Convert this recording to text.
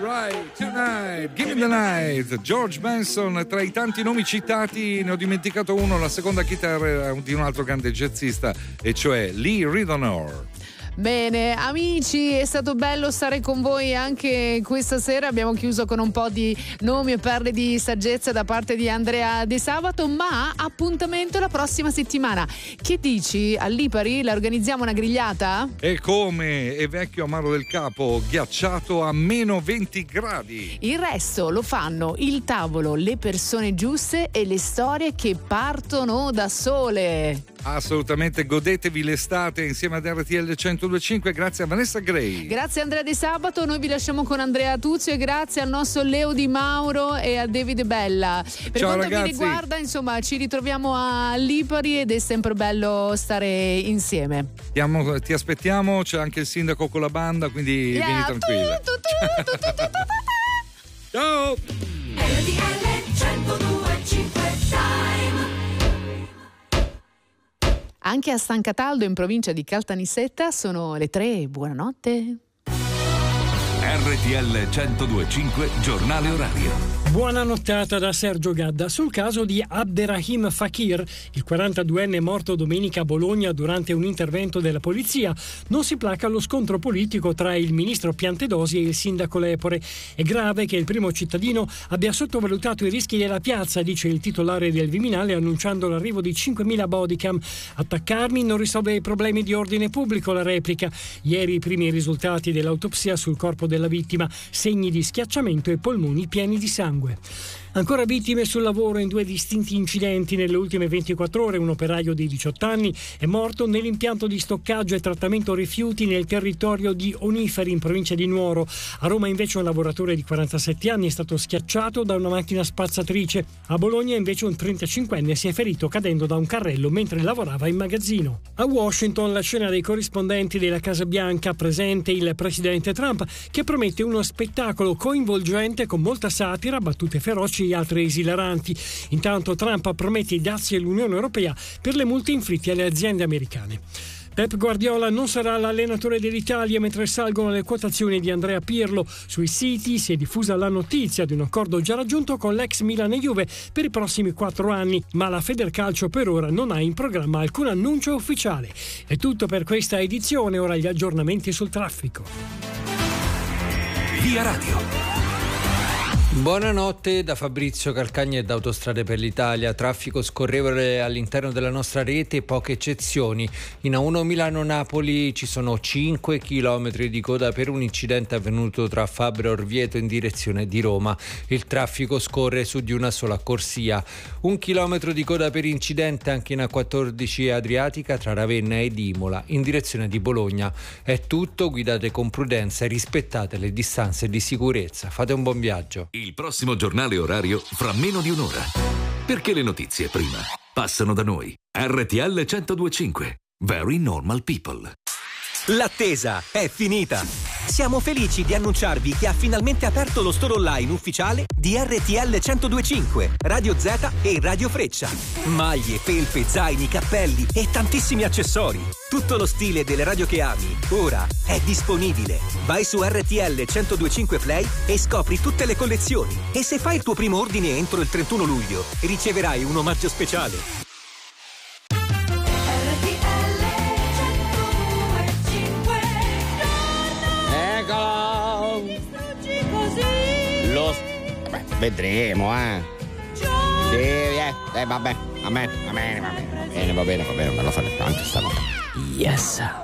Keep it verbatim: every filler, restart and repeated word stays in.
Alright, tonight, give me the night. George Benson, tra i tanti nomi citati ne ho dimenticato uno, la seconda chitarra di un altro grande jazzista, e cioè Lee Ritenour. Bene, amici, è stato bello stare con voi anche questa sera. Abbiamo chiuso con un po' di nomi e perle di saggezza da parte di Andrea De Sabato, ma appuntamento la prossima settimana. Che dici? A Lipari la organizziamo una grigliata? E come? È vecchio amaro del capo, ghiacciato a meno venti gradi. Il resto lo fanno il tavolo, le persone giuste e le storie che partono da sole. Assolutamente, godetevi l'estate insieme ad R T L centodue e cinque. Grazie a Vanessa Gray. Grazie a Andrea De Sabato. Noi vi lasciamo con Andrea Tuzio e grazie al nostro Leo Di Mauro e a Davide Bella. Per Ciao, quanto ragazzi. vi riguarda, insomma, ci ritroviamo a Lipari ed è sempre bello stare insieme. Ti, amo, ti aspettiamo, c'è anche il sindaco con la banda, quindi Yeah. vieni tranquilla. Tu, tu, tu, tu, tu, tu, tu. Ciao. R T L centodue e cinque Time. Anche a San Cataldo, in provincia di Caltanissetta, sono le tre. Buonanotte. R T L centodue e cinque, giornale orario. Buona nottata da Sergio Gadda. Sul caso di Abderrahim Fakir, il quarantaduenne morto domenica a Bologna durante un intervento della polizia, non si placa lo scontro politico tra il ministro Piantedosi e il sindaco Lepore. È grave che il primo cittadino abbia sottovalutato i rischi della piazza, dice il titolare del Viminale, annunciando l'arrivo di cinquemila bodycam. Attaccarmi non risolve i problemi di ordine pubblico, la replica. Ieri i primi risultati dell'autopsia sul corpo della vittima, segni di schiacciamento e polmoni pieni di sangue. Ancora vittime sul lavoro in due distinti incidenti nelle ultime ventiquattro ore. Un operaio di diciotto anni è morto nell'impianto di stoccaggio e trattamento rifiuti nel territorio di Oniferi, in provincia di Nuoro. A Roma invece un lavoratore di quarantasette anni è stato schiacciato da una macchina spazzatrice. A Bologna invece un trentacinquenne si è ferito cadendo da un carrello mentre lavorava in magazzino. A Washington la scena dei corrispondenti della Casa Bianca, presente il presidente Trump, che promette uno spettacolo coinvolgente con molta satira, battute feroci e altre esilaranti. Intanto Trump promette i dazi all'Unione Europea per le multe inflitte alle aziende americane. Pep Guardiola non sarà l'allenatore dell'Italia mentre salgono le quotazioni di Andrea Pirlo. Sui siti si è diffusa la notizia di un accordo già raggiunto con l'ex Milan e Juve per i prossimi quattro anni, ma la Federcalcio per ora non ha in programma alcun annuncio ufficiale. È tutto per questa edizione, ora gli aggiornamenti sul traffico. Via Radio. Buonanotte da Fabrizio Calcagna e da Autostrade per l'Italia. Traffico scorrevole all'interno della nostra rete, poche eccezioni. In A uno Milano-Napoli ci sono cinque chilometri di coda per un incidente avvenuto tra Fabbro e Orvieto in direzione di Roma. Il traffico scorre su di una sola corsia. Un chilometro di coda per incidente anche in A quattordici Adriatica tra Ravenna ed Imola in direzione di Bologna. È tutto, guidate con prudenza e rispettate le distanze di sicurezza. Fate un buon viaggio. Il prossimo giornale orario fra meno di un'ora. Perché le notizie prima passano da noi. R T L centodue e cinque. Very normal people. L'attesa è finita. Siamo felici di annunciarvi che ha finalmente aperto lo store online ufficiale di R T L centodue e cinque, Radio Z e Radio Freccia. Maglie, felpe, zaini, cappelli e tantissimi accessori. Tutto lo stile delle radio che ami, ora è disponibile. Vai su R T L centodue e cinque Play e scopri tutte le collezioni. E se fai il tuo primo ordine entro il trentuno luglio, riceverai un omaggio speciale. Lo... Vabbè, vedremo, eh. Sì, eh, eh vabbè, va bene, va bene, va bene, va bene, va bene, va bene, me lo fate tanto stanotte. Yes.